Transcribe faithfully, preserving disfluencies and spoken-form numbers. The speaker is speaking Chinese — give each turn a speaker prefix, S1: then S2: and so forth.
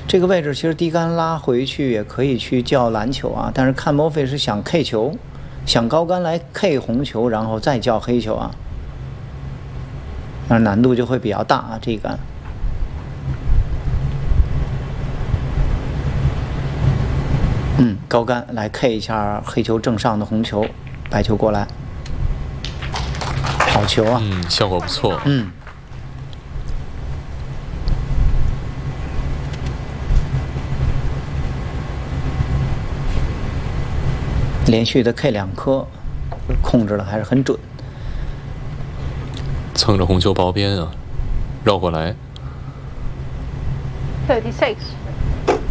S1: 这个位置其实低杆拉回去也可以去叫蓝球啊，但是看莫非是想 K 球，想高杆来 K 红球，然后再叫黑球啊，那难度就会比较大啊，这一杆。嗯，高杆来 K 一下黑球正上的红球，白球过来，好球啊！
S2: 嗯，效果不错。
S1: 嗯。连续的 K 两颗，控制的还是很准。
S2: 蹭着红球薄边啊，绕过来。
S3: thirty-six